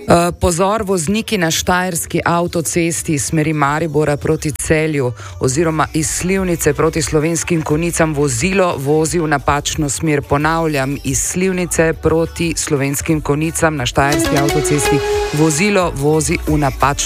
Pozor, vozniki na štajerski avtocesti smeri Maribora proti Celju oziroma iz Slivnice proti Slovenskim Konjicam vozilo vozi v napačno smer. Ponavljam, iz Slivnice proti Slovenskim Konjicam na štajerski avtocesti vozilo vozi v napačno smer.